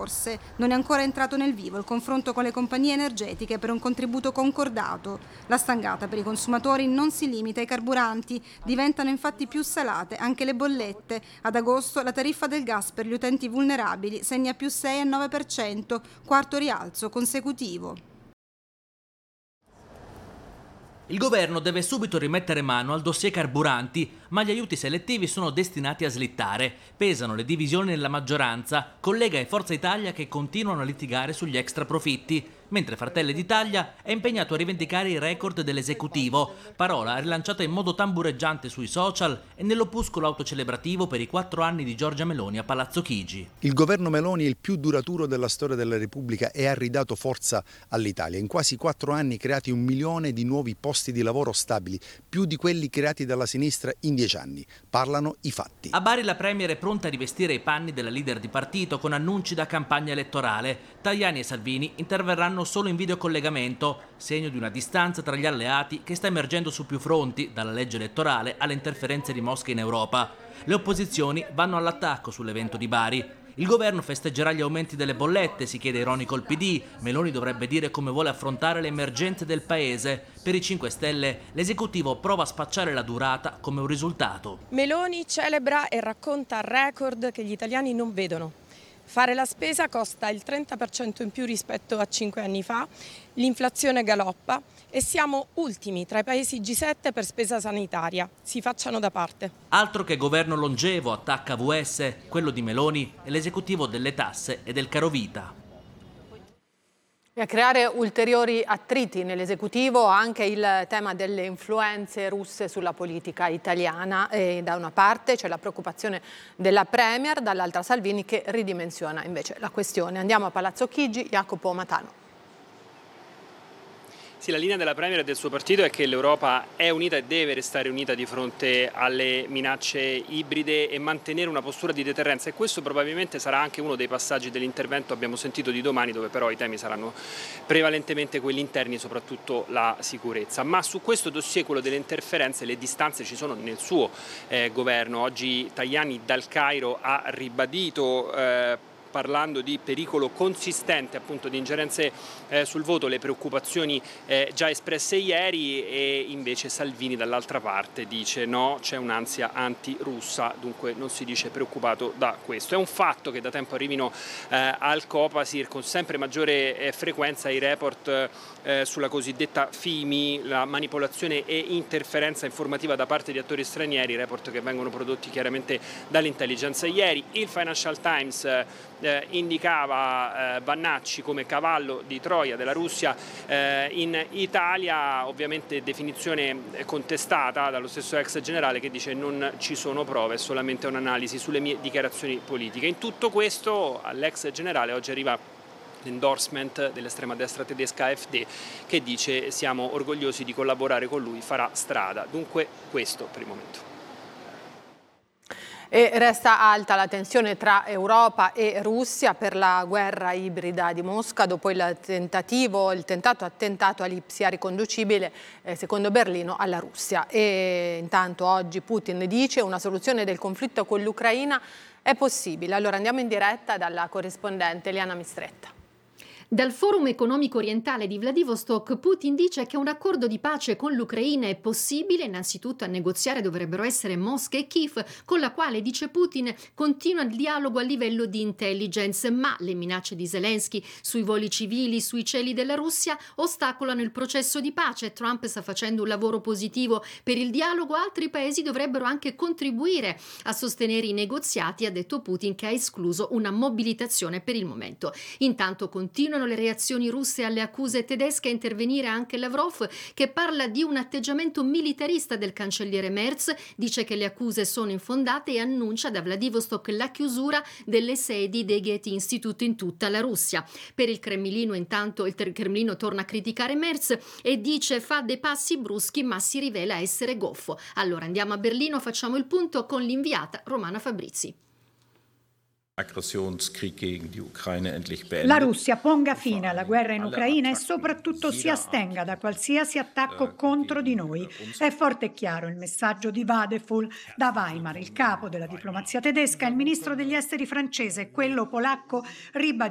risorse. Non è ancora entrato nel vivo il confronto con le compagnie energetiche per un contributo concordato. La stangata per i consumatori non si limita ai carburanti, diventano infatti più salate anche le bollette. Ad agosto la tariffa del gas per gli utenti vulnerabili segna più 6,9%, quarto rialzo consecutivo. Il governo deve subito rimettere mano al dossier carburanti, ma gli aiuti selettivi sono destinati a slittare. Pesano le divisioni nella maggioranza, con Lega e Forza Italia che continuano a litigare sugli extra profitti, mentre Fratelli d'Italia è impegnato a rivendicare i record dell'esecutivo, parola rilanciata in modo tambureggiante sui social e nell'opuscolo autocelebrativo per i 4 anni di Giorgia Meloni a Palazzo Chigi. Il governo Meloni è il più duraturo della storia della Repubblica e ha ridato forza all'Italia. In quasi 4 anni creati 1 milione di nuovi posti di lavoro stabili, più di quelli creati dalla sinistra in 10 anni. Parlano i fatti. A Bari la Premier è pronta a rivestire i panni della leader di partito con annunci da campagna elettorale. Tajani e Salvini interverranno solo in videocollegamento, segno di una distanza tra gli alleati che sta emergendo su più fronti, dalla legge elettorale alle interferenze di Mosca in Europa. Le opposizioni vanno all'attacco sull'evento di Bari. Il governo festeggerà gli aumenti delle bollette, si chiede ironico il PD. Meloni dovrebbe dire come vuole affrontare le emergenze del paese. Per i 5 Stelle l'esecutivo prova a spacciare la durata come un risultato. Meloni celebra e racconta record che gli italiani non vedono. Fare la spesa costa il 30% in più rispetto a 5 anni fa, l'inflazione galoppa e siamo ultimi tra i paesi G7 per spesa sanitaria. Si facciano da parte. Altro che governo longevo, attacca VS, quello di Meloni è l'esecutivo delle tasse e del carovita. E a creare ulteriori attriti nell'esecutivo anche il tema delle influenze russe sulla politica italiana. E da una parte c'è la preoccupazione della Premier, dall'altra Salvini che ridimensiona invece la questione. Andiamo a Palazzo Chigi, Jacopo Matano. Sì, la linea della Premier e del suo partito è che l'Europa è unita e deve restare unita di fronte alle minacce ibride e mantenere una postura di deterrenza, e questo probabilmente sarà anche uno dei passaggi dell'intervento, abbiamo sentito, di domani, dove però i temi saranno prevalentemente quelli interni, soprattutto la sicurezza. Ma su questo dossier, quello delle interferenze, le distanze ci sono nel suo governo. Oggi Tajani dal Cairo ha ribadito parlando di pericolo consistente appunto di ingerenze sul voto, le preoccupazioni già espresse ieri, e invece Salvini dall'altra parte dice no, c'è un'ansia anti-russa, dunque non si dice preoccupato da questo. È un fatto che da tempo arrivino al Copasir con sempre maggiore frequenza i report sulla cosiddetta FIMI, la manipolazione e interferenza informativa da parte di attori stranieri, report che vengono prodotti chiaramente dall'intelligence. Ieri il Financial Times indicava Vannacci come cavallo di Troia della Russia in Italia, ovviamente definizione contestata dallo stesso ex generale che dice non ci sono prove, è solamente un'analisi sulle mie dichiarazioni politiche. In tutto questo all'ex generale oggi arriva l'endorsement dell'estrema destra tedesca AfD che dice siamo orgogliosi di collaborare con lui, farà strada. Dunque questo per il momento. E resta alta la tensione tra Europa e Russia per la guerra ibrida di Mosca dopo il tentato attentato all'Ipsia riconducibile, secondo Berlino, alla Russia. E intanto oggi Putin dice una soluzione del conflitto con l'Ucraina è possibile. Allora andiamo in diretta dalla corrispondente Eliana Mistretta. Dal Forum economico orientale di Vladivostok, Putin dice che un accordo di pace con l'Ucraina è possibile. Innanzitutto a negoziare dovrebbero essere Mosca e Kiev, con la quale, dice Putin, continua il dialogo a livello di intelligence, ma le minacce di Zelensky sui voli civili, sui cieli della Russia, ostacolano il processo di pace. Trump sta facendo un lavoro positivo per il dialogo, altri paesi dovrebbero anche contribuire a sostenere i negoziati, ha detto Putin, che ha escluso una mobilitazione per il momento. Intanto continuano le reazioni russe alle accuse tedesche, a intervenire anche Lavrov, che parla di un atteggiamento militarista del cancelliere Merz, dice che le accuse sono infondate e annuncia da Vladivostok la chiusura delle sedi dei Goethe Institute in tutta la Russia. Per il Cremlino, intanto, il Cremlino torna a criticare Merz e dice fa dei passi bruschi ma si rivela essere goffo. Allora andiamo a Berlino, facciamo il punto con l'inviata Romana Fabrizi. La Russia ponga fine alla guerra in Ucraina e soprattutto si astenga da qualsiasi attacco contro di noi. È forte e chiaro il messaggio di Vadeful da Weimar. Il capo della diplomazia tedesca, il ministro degli esteri francese e quello polacco ribadiscono